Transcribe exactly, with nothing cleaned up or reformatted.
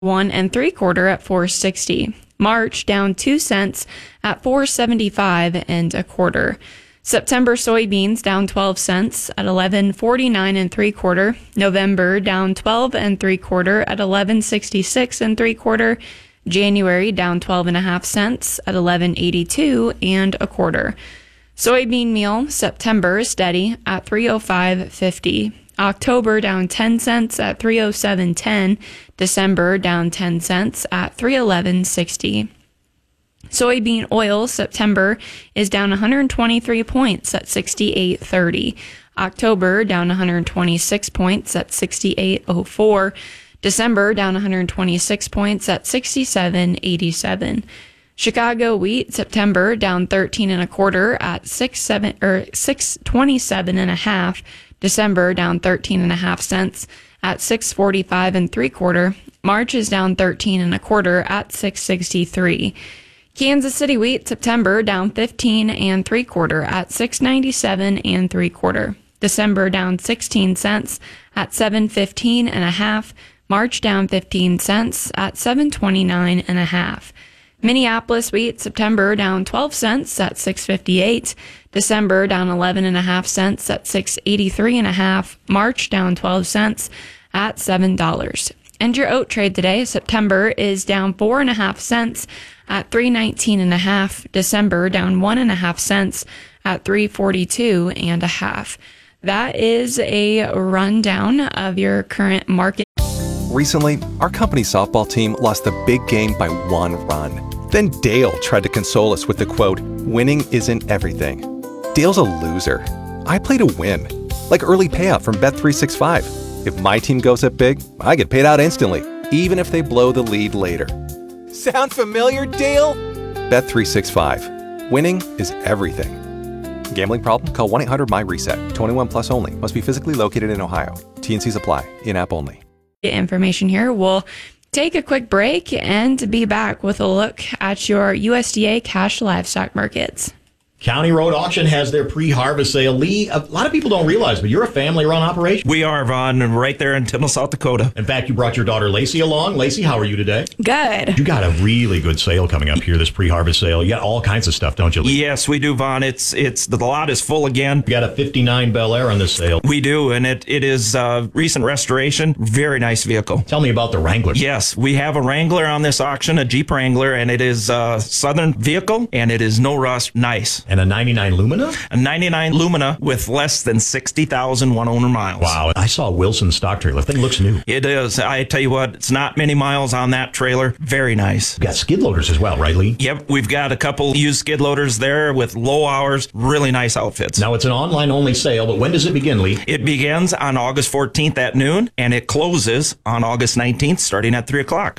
one and three quarter at four sixty. March down two cents at four seventy-five and a quarter. September soybeans down twelve cents at eleven forty-nine and three quarter. November down twelve and three quarter at eleven sixty-six and three quarter. January down twelve and a half cents at eleven eighty-two and a quarter. Soybean meal September steady at three oh five fifty. October down ten cents at three oh seven ten. December down ten cents at three eleven sixty. Soybean oil September is down one hundred twenty-three points at sixty-eight thirty. October down one hundred twenty-six points at sixty-eight oh four. December down one hundred twenty-six points at sixty-seven eighty-seven. Chicago wheat September down thirteen and a quarter at six seven or six twenty-seven and a half. December down thirteen and a half cents at six forty-five and three quarter. March is down thirteen and a quarter at six sixty-three. Kansas City wheat September down fifteen and three quarter at six ninety-seven and three quarter. December down sixteen cents at seven fifteen and a half. March down fifteen cents at seven twenty-nine and a half. Minneapolis wheat September down twelve cents at six fifty-eight. December down eleven and a half cents at six eighty-three and a half. March down twelve cents at seven dollars. And your oat trade today, September is down four and a half cents at three nineteen and a half. December down one and a half cents at three forty-two and a half. That is a rundown of your current market. Recently, our company's softball team lost the big game by one run. Then Dale tried to console us with the quote, "Winning isn't everything." Dale's a loser. I play to win. Like early payout from Bet three sixty-five. If my team goes up big, I get paid out instantly, even if they blow the lead later. Sound familiar, Dale? Bet three sixty-five. Winning is everything. Gambling problem? Call one eight hundred M Y reset. twenty-one plus only. Must be physically located in Ohio. T N Cs apply. In-app only. Information here. We'll take a quick break and be back with a look at your U S D A cash livestock markets. County Road Auction has their pre-harvest sale. Lee, a lot of people don't realize, but you're a family-run operation. We are, Vaughn, and right there in Timmel, South Dakota. In fact, you brought your daughter Lacey along. Lacey, how are you today? Good. You got a really good sale coming up here, this pre-harvest sale. You got all kinds of stuff, don't you, Lee? Yes, we do, Vaughn. It's it's the lot is full again. You got a fifty-nine Bel Air on this sale. We do, and it, it is uh, recent restoration. Very nice vehicle. Tell me about the Wrangler. Yes, we have a Wrangler on this auction, a Jeep Wrangler, and it is a Southern vehicle, and it is no rust. Nice. And a ninety-nine Lumina? A ninety-nine Lumina with less than sixty thousand one-owner miles. Wow. I saw Wilson's stock trailer. Thing looks new. It is. I tell you what, it's not many miles on that trailer. Very nice. You got skid loaders as well, right, Lee? Yep. We've got a couple used skid loaders there with low hours. Really nice outfits. Now, it's an online-only sale, but when does it begin, Lee? It begins on August fourteenth at noon, and it closes on August nineteenth starting at three o'clock.